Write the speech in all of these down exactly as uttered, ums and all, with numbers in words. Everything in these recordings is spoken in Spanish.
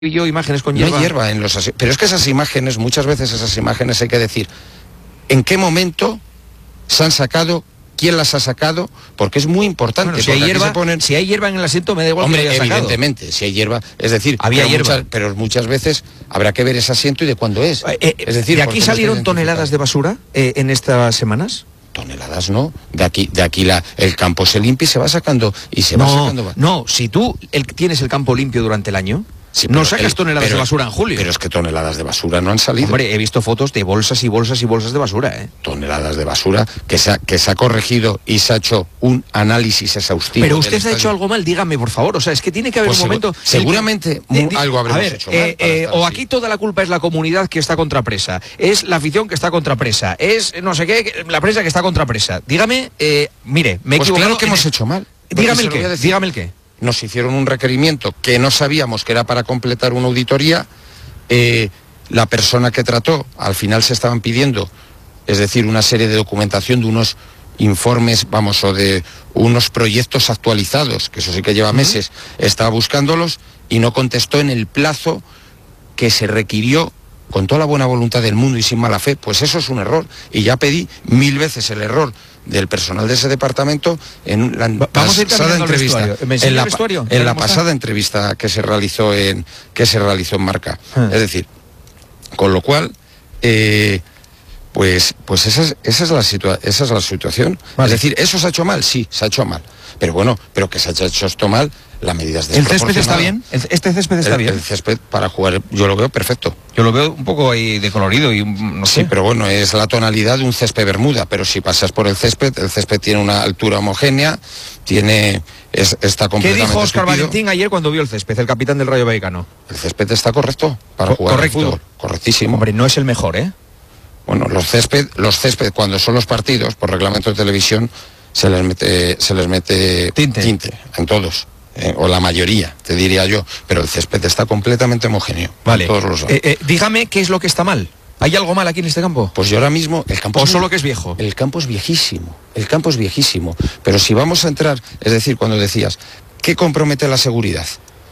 yo imágenes con no hierba. hay hierba en los asi- pero es que esas imágenes, muchas veces esas imágenes hay que decir en qué momento se han sacado, quién las ha sacado, porque es muy importante. Bueno, si, hay porque aquí hierba, se ponen... si hay hierba en el asiento me da igual. Hombre, que lo haya evidentemente, sacado. si hay hierba, es decir, había pero hierba. Muchas, pero muchas veces habrá que ver ese asiento y de cuándo es. Eh, eh, es decir, ¿de por aquí cómo está salieron identificado. toneladas de basura eh, en estas semanas? Toneladas no, de aquí, de aquí la, el campo se limpia y se va sacando y se no, va sacando. No, si tú el, tienes el campo limpio durante el año, sí, no sacas el, toneladas pero, de basura en julio. Pero es que toneladas de basura no han salido. Hombre, he visto fotos de bolsas y bolsas y bolsas de basura, ¿eh? Toneladas de basura que se ha, que se ha corregido y se ha hecho un análisis exhaustivo. Pero usted ha estadio. hecho algo mal, dígame, por favor. O sea, es que tiene que haber Pues un momento... Seguramente el, muy, algo habremos a ver, hecho mal. Eh, eh, o aquí toda la culpa es la comunidad que está contra presa, es la afición que está contra presa, es no sé qué, la presa que está contra presa. Dígame, eh, mire, me he pues equivocado. claro que hemos en... hecho mal. Dígame el qué, dígame el qué. Nos hicieron un requerimiento que no sabíamos que era para completar una auditoría. Eh, la persona que trató, al final se estaban pidiendo, es decir, una serie de documentación de unos informes, vamos, o de unos proyectos actualizados, que eso sí que lleva meses, uh-huh. Estaba buscándolos y no contestó en el plazo que se requirió con toda la buena voluntad del mundo y sin mala fe. Pues eso es un error. Y ya pedí mil veces el error del personal de ese departamento en la Vamos pasada entrevista, en la, vestuario, en la pasada está? entrevista que se realizó en que se realizó en Marca. Ah. Es decir, con lo cual, eh, pues, pues esa es, esa es la situa esa es la situación. Vale. Es decir, ¿eso se ha hecho mal? Sí, se ha hecho mal. Pero bueno, pero que se ha hecho esto mal, la medida es desproporcionada. ¿El césped está bien? ¿Este césped está el, bien? El césped para jugar, yo lo veo perfecto. Yo lo veo un poco ahí decolorido y no sé. Sí, pero bueno, es la tonalidad de un césped bermuda, pero si pasas por el césped, el césped tiene una altura homogénea, tiene... Es, está completamente ¿Qué dijo Óscar estupido. Valentín ayer cuando vio el césped, el capitán del Rayo Vallecano? El césped está correcto para jugar correcto. al fútbol, correctísimo. Hombre, no es el mejor, ¿eh? Bueno, los césped, los césped cuando son los partidos, por reglamento de televisión, se les mete, se les mete tinte, tinte en todos. Eh, o la mayoría, te diría yo, pero el césped está completamente homogéneo. Vale. Todos los eh, eh, dígame qué es lo que está mal. ¿Hay algo mal aquí en este campo? Pues yo ahora mismo el campo o es solo muy, que es viejo. El campo es viejísimo, el campo es viejísimo. Pero si vamos a entrar, es decir, cuando decías, ¿qué compromete la seguridad?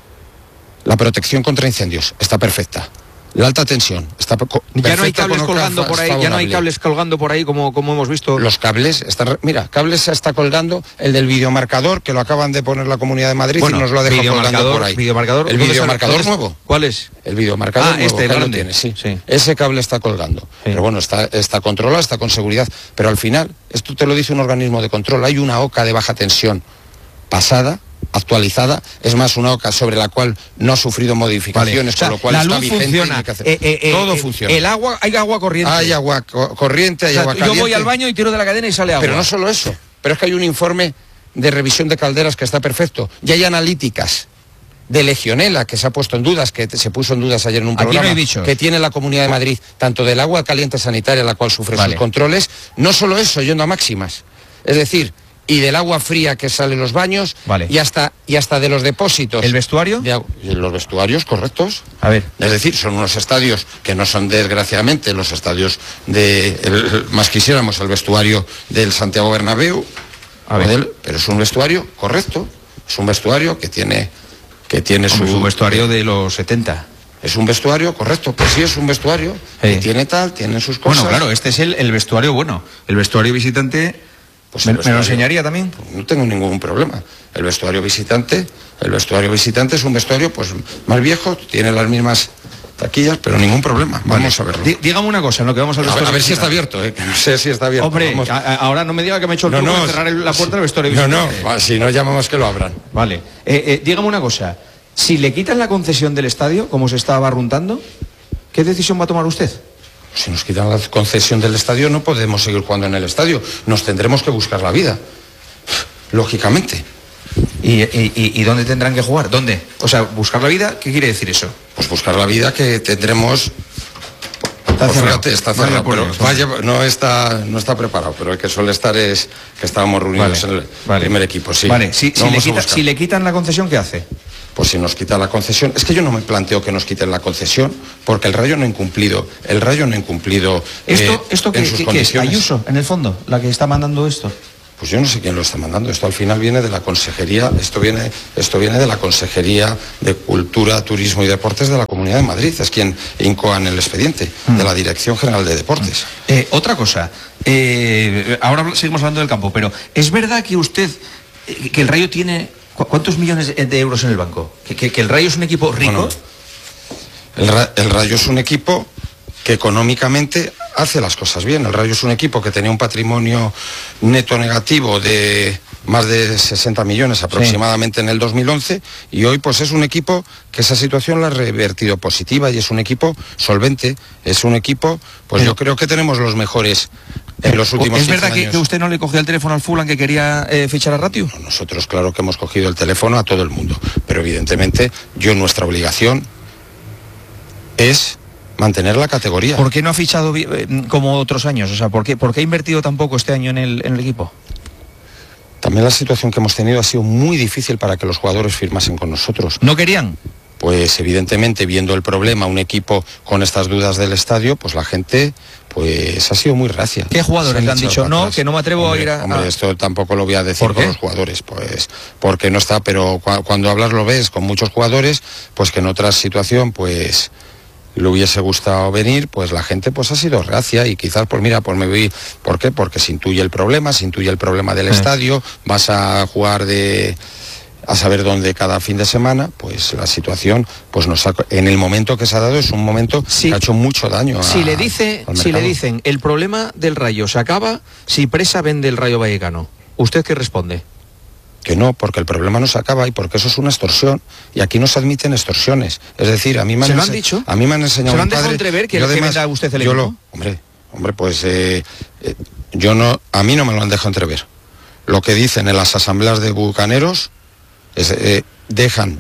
La protección contra incendios está perfecta. La alta tensión está ya no hay cables colgando por ahí, ya no hay cables colgando por ahí como, como hemos visto. Los cables están, mira, cables se está colgando el del videomarcador que lo acaban de poner la Comunidad de Madrid bueno, y nos lo ha dejado colgando por ahí. Videomarcador, el videomarcador nuevo. ¿Cuál es? El videomarcador ah, nuevo. Este, que lo tiene, sí. sí. Ese cable está colgando. Sí. Pero bueno, está, está controlado, está con seguridad. Pero al final, esto te lo dice un organismo de control. Hay una oca de baja tensión pasada, actualizada, es más una oca sobre la cual no ha sufrido modificaciones, vale. O sea, con lo cual la está luz vigente. Funciona. Que hacer. Eh, eh, Todo eh, funciona. El agua, hay agua corriente. Hay agua co corriente, hay o sea, agua caliente. Yo voy al baño y tiro de la cadena y sale agua. Pero no solo eso, pero es que hay un informe de revisión de calderas que está perfecto. Y hay analíticas de Legionela que se ha puesto en dudas, que se puso en dudas ayer en un programa, Aquí no hay que tiene la Comunidad de Madrid, tanto del agua caliente sanitaria, la cual sufre vale. sus controles, no solo eso, yendo a máximas. Es decir, y del agua fría que sale en los baños, vale. y hasta y hasta de los depósitos. ¿El vestuario? De los vestuarios, correctos. A ver. Es decir, son unos estadios que no son desgraciadamente los estadios de, el, más quisiéramos, el vestuario del Santiago Bernabéu, a ver. Del, pero es un vestuario correcto, es un vestuario que tiene, que tiene Hombre, su... Es un vestuario de los setenta. Es un vestuario, correcto, pues sí, es un vestuario sí. que tiene tal, tiene sus cosas. Bueno, claro, este es el, el vestuario bueno, el vestuario visitante... Pues ¿Me, ¿Me lo enseñaría también? No tengo ningún problema. El vestuario visitante, el vestuario visitante es un vestuario pues más viejo, tiene las mismas taquillas, pero ningún problema. Vamos vale. a verlo. D dígame una cosa, en lo que vamos a ver. A ver, a ver si está abierto, ¿eh? Que no sé si está abierto. Hombre, a, a, ahora no me diga que me he hecho el no, truco no, de cerrar la puerta del vestuario no, visitante. No, no, si no llamamos que lo abran. Vale. Eh, eh, dígame una cosa, si le quitan la concesión del estadio, como se está barruntando, ¿qué decisión va a tomar usted? Si nos quitan la concesión del estadio no podemos seguir jugando en el estadio, nos tendremos que buscar la vida, lógicamente. ¿Y, y, y dónde tendrán que jugar? ¿Dónde? O sea, buscar la vida, ¿qué quiere decir eso? Pues buscar la vida que tendremos... Está pues cerrado. Fíjate, está cerrado, vale, pero vaya, no está no está preparado, pero el que suele estar es que estábamos reunidos vale, en el vale. primer equipo, sí. Vale, si, no si, le quita, si le quitan la concesión, ¿qué hace? Pues si nos quita la concesión, es que yo no me planteo que nos quiten la concesión, porque el Rayo no ha incumplido, el Rayo no ha incumplido ¿Esto, eh, esto en qué, sus qué, condiciones. ¿Qué es? Ayuso, en el fondo, la que está mandando esto. Pues yo no sé quién lo está mandando. Esto al final viene de la Consejería, esto viene, esto viene de la Consejería de Cultura, Turismo y Deportes de la Comunidad de Madrid. Es quien incoa en el expediente, mm. de la Dirección General de Deportes. Eh, otra cosa, eh, ahora seguimos hablando del campo, pero ¿es verdad que usted, que el Rayo tiene, ¿cuántos millones de euros en el banco? ¿Que, que, que el Rayo es un equipo rico? Bueno, el, Ra el Rayo es un equipo que económicamente hace las cosas bien. El Rayo es un equipo que tenía un patrimonio neto negativo de más de sesenta millones aproximadamente, sí, en el dos mil once, y hoy pues es un equipo que esa situación la ha revertido positiva y es un equipo solvente, es un equipo, pues pero, yo creo que tenemos los mejores en los últimos ¿Es verdad años. Que, que usted no le cogió el teléfono al Fulham que quería eh, fichar a Ratiu? No, nosotros claro que hemos cogido el teléfono a todo el mundo, pero evidentemente yo nuestra obligación es mantener la categoría. ¿Por qué no ha fichado como otros años? O sea, ¿por qué, por qué ha invertido tan poco este año en el, en el equipo? También la situación que hemos tenido ha sido muy difícil para que los jugadores firmasen con nosotros. ¿No querían? Pues evidentemente, viendo el problema, un equipo con estas dudas del estadio, pues la gente pues ha sido muy reacia. ¿Qué jugadores le han dicho no, que no me atrevo hombre, a ir a...? Hombre, esto tampoco lo voy a decir con los jugadores, pues porque no está, pero cu cuando hablas lo ves con muchos jugadores, pues que en otra situación, pues le hubiese gustado venir, pues la gente pues ha sido reacia y quizás pues mira, pues me voy, ¿por qué? Porque se intuye el problema, se intuye el problema del eh. estadio, vas a jugar de a saber dónde cada fin de semana, pues la situación pues nos ha, en el momento que se ha dado es un momento sí, que ha hecho mucho daño. Si a, le dice, si le dicen el problema del Rayo se acaba si Presa vende el Rayo Vallecano, ¿usted qué responde? Que no, porque el problema no se acaba y porque eso es una extorsión y aquí no se admiten extorsiones. Es decir, a mí me han, ¿Se lo han dicho? A mí me han enseñado. ¿Se lo han dejado entrever que, además, que venda usted el yo equipo? Lo, hombre, hombre, pues eh, eh, yo no, a mí no me lo han dejado entrever. Lo que dicen en las asambleas de bucaneros es, eh, dejan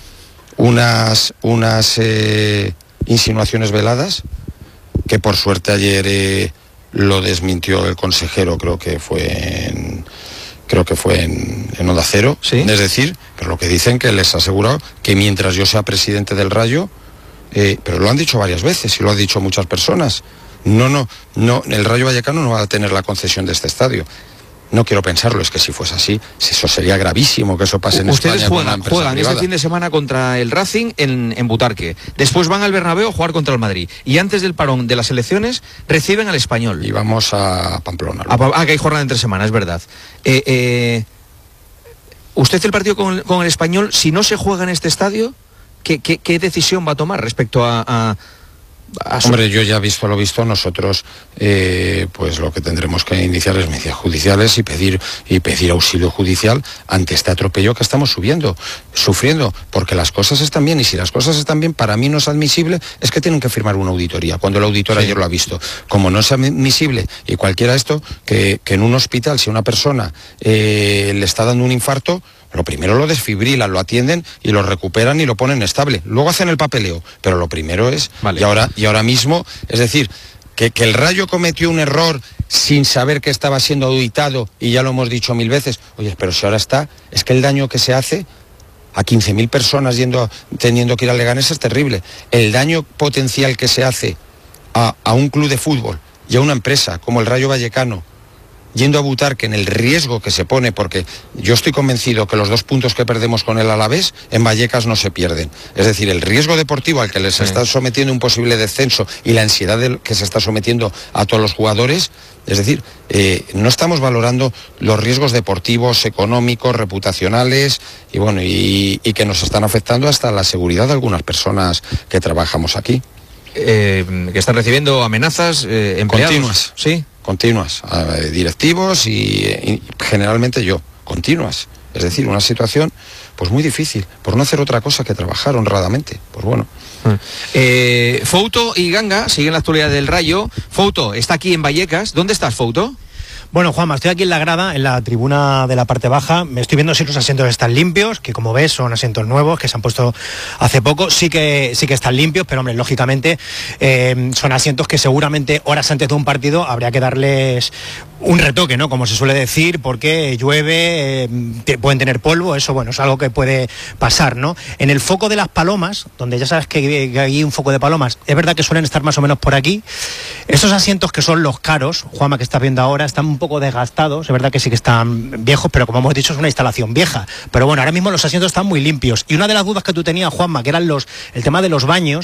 unas unas eh, insinuaciones veladas que por suerte ayer eh, lo desmintió el consejero, creo que fue en creo que fue en, en Onda Cero, ¿sí? Es decir, pero lo que dicen que les ha asegurado que mientras yo sea presidente del Rayo, eh, pero lo han dicho varias veces y lo han dicho muchas personas, no, no, no, el Rayo Vallecano no va a tener la concesión de este estadio. No quiero pensarlo, es que si fuese así, eso sería gravísimo que eso pase en Ustedes España. Juegan, juegan este fin de semana contra el Racing en, en Butarque. Después van al Bernabéu a jugar contra el Madrid. Y antes del parón de las elecciones reciben al Español. Y vamos a Pamplona. A, ah, que hay jornada entre semana, es verdad. Eh, eh, ¿Usted el partido con, con el Español, si no se juega en este estadio, qué, qué, qué decisión va a tomar respecto a... a Hombre, yo ya visto lo visto, nosotros eh, pues lo que tendremos que iniciar es medidas judiciales y pedir y pedir auxilio judicial ante este atropello que estamos subiendo, sufriendo, porque las cosas están bien y si las cosas están bien, para mí no es admisible, es que tienen que firmar una auditoría, cuando el auditor sí. ayer lo ha visto. Como no es admisible y cualquiera esto, que, que en un hospital si una persona eh, le está dando un infarto, lo primero lo desfibrilan, lo atienden y lo recuperan y lo ponen estable. Luego hacen el papeleo, pero lo primero es... Vale. Y ahora y ahora mismo, es decir, que, que el Rayo cometió un error sin saber que estaba siendo auditado, y ya lo hemos dicho mil veces. Oye, pero si ahora está, es que el daño que se hace a quince mil personas yendo, teniendo que ir a Leganés es terrible. El daño potencial que se hace a, a un club de fútbol y a una empresa como el Rayo Vallecano, yendo a Butarque, en el riesgo que se pone, porque yo estoy convencido que los dos puntos que perdemos con el Alavés en Vallecas no se pierden. Es decir, el riesgo deportivo al que les sí. está sometiendo un posible descenso y la ansiedad del que se está sometiendo a todos los jugadores, es decir, eh, no estamos valorando los riesgos deportivos, económicos, reputacionales y bueno, y, y que nos están afectando hasta la seguridad de algunas personas que trabajamos aquí. Eh, que están recibiendo amenazas, eh, empleados. Continuas. Sí. Continuas, eh, directivos y, y generalmente yo, continuas. Es decir, una situación pues muy difícil, por no hacer otra cosa que trabajar honradamente. Pues bueno. Eh, Fouto y Ganga siguen la actualidad del Rayo. Fouto está aquí en Vallecas. ¿Dónde estás, Fouto? Bueno, Juanma, estoy aquí en la grada, en la tribuna de la parte baja. Me estoy viendo si los asientos están limpios, que como ves son asientos nuevos que se han puesto hace poco. Sí que sí que están limpios, pero hombre, lógicamente eh, son asientos que seguramente horas antes de un partido habría que darles un retoque, ¿no? Como se suele decir, porque llueve, eh, te, pueden tener polvo, eso, bueno, es algo que puede pasar, ¿no? En el foco de las palomas, donde ya sabes que, que hay un foco de palomas, es verdad que suelen estar más o menos por aquí. Esos asientos que son los caros, Juanma, que estás viendo ahora, están un poco desgastados, es verdad que sí que están viejos, pero como hemos dicho, es una instalación vieja. Pero bueno, ahora mismo los asientos están muy limpios. Y una de las dudas que tú tenías, Juanma, que eran los, el tema de los baños,